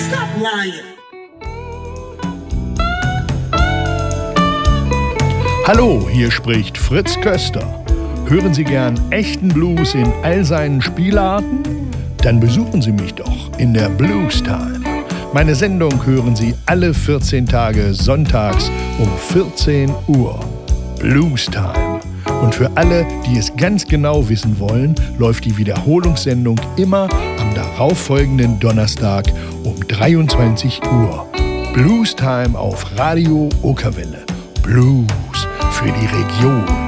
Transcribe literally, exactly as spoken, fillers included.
Stop lying. Hallo, hier spricht Fritz Köster. Hören Sie gern echten Blues in all seinen Spielarten? Dann besuchen Sie mich doch in der Blues Time. Meine Sendung hören Sie alle vierzehn Tage sonntags um vierzehn Uhr. Blues Time. Und für alle, die es ganz genau wissen wollen, läuft die Wiederholungssendung immer am darauffolgenden Donnerstag um dreiundzwanzig Uhr. Blues Time auf Radio Okerwelle. Blues für die Region.